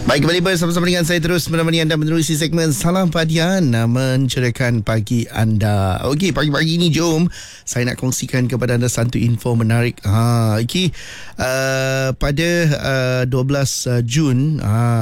Baik, kembali bersama-sama dengan saya terus menemani anda menerusi segmen Salam Padian, menceriakan pagi anda. Okey, pagi-pagi ini jom saya nak kongsikan kepada anda satu info menarik. Pada 12 Jun,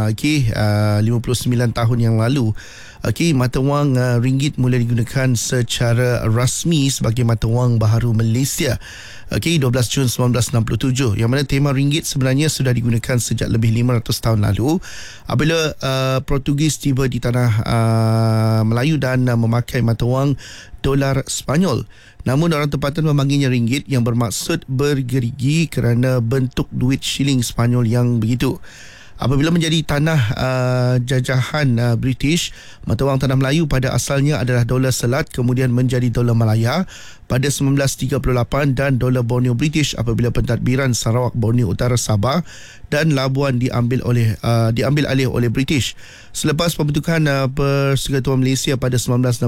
59 tahun yang lalu, mata wang ringgit mula digunakan secara rasmi sebagai mata wang baharu Malaysia. 12 Jun 1967, yang mana tema ringgit sebenarnya sudah digunakan sejak lebih 500 tahun lalu apabila Portugis tiba di tanah Melayu dan memakai mata wang dolar Sepanyol. Namun orang tempatan memanggilnya ringgit yang bermaksud bergerigi kerana bentuk duit shilling Sepanyol yang begitu. Apabila menjadi tanah jajahan British, mata wang tanah Melayu pada asalnya adalah dolar Selat, kemudian menjadi dolar Malaya pada 1938 dan dolar Borneo British apabila pentadbiran Sarawak, Borneo Utara, Sabah dan Labuan diambil alih oleh British. Selepas pembentukan Persekutuan Malaysia pada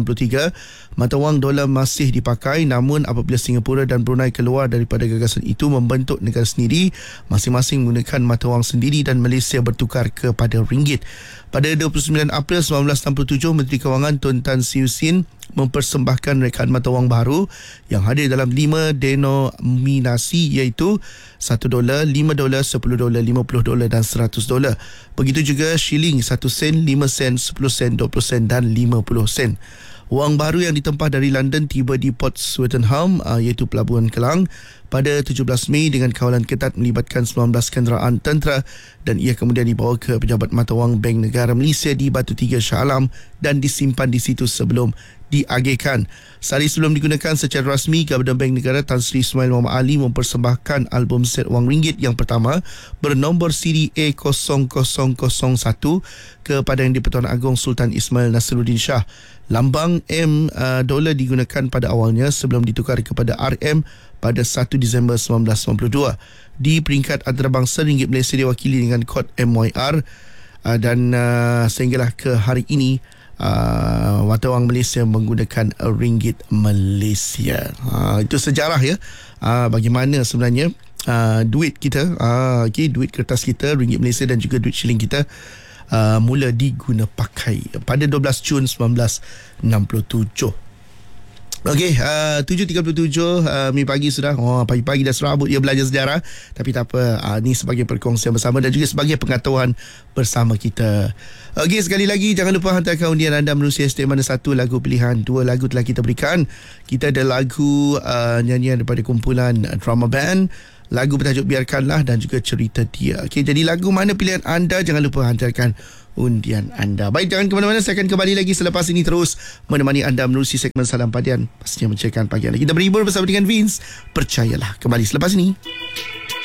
1963, mata wang dolar masih dipakai, namun apabila Singapura dan Brunei keluar daripada gagasan itu membentuk negara sendiri, masing-masing menggunakan mata wang sendiri dan Malaysia bertukar kepada ringgit. Pada 29 April 1967, Menteri Kewangan Tun Tan Siew Sin mempersembahkan rekaan mata wang baru yang hadir dalam 5 denominasi, iaitu $1, $5, $10, $50 dan $100. Begitu juga shilling 1 sen, 5 sen, 10 sen, 20 sen dan 50 sen. Wang baru yang ditempah dari London tiba di Port Swettenham, iaitu Pelabuhan Kelang, pada 17 Mei dengan kawalan ketat melibatkan 19 kenderaan tentera, dan ia kemudian dibawa ke pejabat mata wang Bank Negara Malaysia di Batu Tiga, Shah Alam dan disimpan di situ sebelum diagihkan. Sehari sebelum digunakan secara rasmi, Gubernur Bank Negara Tan Sri Ismail Muhammad Ali mempersembahkan album set wang ringgit yang pertama bernombor siri A0001 kepada Yang di-Pertuan Agong Sultan Ismail Nasruddin Shah. Lambang M dolar digunakan pada awalnya sebelum ditukar kepada RM pada 1 Disember 1992. Di peringkat antarabangsa, ringgit Malaysia diwakili dengan kod MYR, dan sehinggalah ke hari ini mata wang Malaysia menggunakan ringgit Malaysia. Itu sejarah ya, bagaimana sebenarnya duit kita, duit kertas kita, ringgit Malaysia dan juga duit shilling kita mula diguna pakai pada 12 Jun 1967. Okey, 7.37 Mi pagi sudah. Pagi-pagi dah serabut dia belajar sejarah. Tapi tak apa, ni sebagai perkongsian bersama dan juga sebagai pengetahuan bersama kita. Okey, sekali lagi jangan lupa hantarkan undian anda menerusi hashtag mana satu lagu pilihan. 2 lagu telah kita berikan. Kita ada lagu nyanyian daripada kumpulan drama band, lagu bertajuk Biarkanlah dan juga Cerita Dia. Okey, jadi lagu mana pilihan anda? Jangan lupa hantarkan undian anda. Baik, jangan ke mana-mana, saya akan kembali lagi selepas ini terus menemani anda menerusi segmen Salam Padian, pastinya menceriakan pagi anda. Kita berhibur bersama dengan Vince. Percayalah, kembali selepas ini.